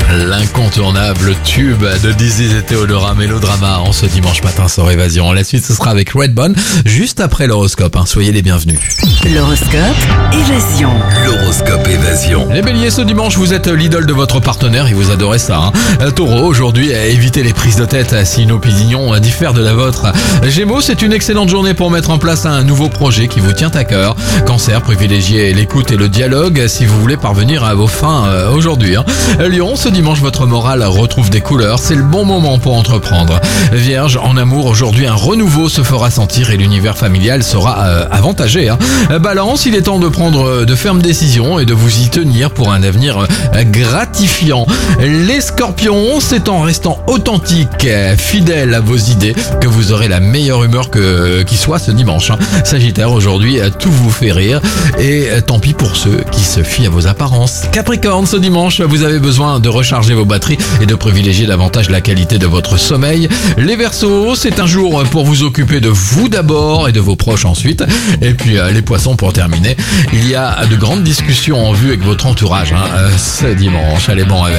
L'incontournable tube de Dizzy et Théodora, Mélodrama en ce dimanche matin sur Évasion. La suite, ce sera avec Redbone, juste après l'horoscope. Soyez les bienvenus. L'horoscope Évasion. L'horoscope Évasion. Les béliers, ce dimanche, vous êtes l'idole de votre partenaire et vous adorez ça. Taureau, aujourd'hui, évitez les prises de tête si une opinion diffère de la vôtre. Gémeaux, c'est une excellente journée pour mettre en place un nouveau projet qui vous tient à cœur. Cancer, privilégiez l'écoute et le dialogue si vous voulez parvenir à vos fins aujourd'hui. Lion, ce dimanche, votre morale retrouve des couleurs. C'est le bon moment pour entreprendre. Vierge, en amour, aujourd'hui, un renouveau se fera sentir et l'univers familial sera avantagé. Balance, il est temps de prendre de fermes décisions et de vous y tenir pour un avenir gratifiant. Les scorpions, c'est en restant authentique, fidèle à vos idées, que vous aurez la meilleure humeur qui soit ce dimanche. Sagittaire, aujourd'hui, tout vous fait rire et tant pis pour ceux qui se fient à vos apparences. Capricorne, ce dimanche, vous avez besoin de recharger vos batteries et de privilégier davantage la qualité de votre sommeil. Les Verseaux, c'est un jour pour vous occuper de vous d'abord et de vos proches ensuite. Et puis les Poissons, pour terminer, il y a de grandes discussions en vue avec votre entourage ce dimanche. Allez, bon réveil.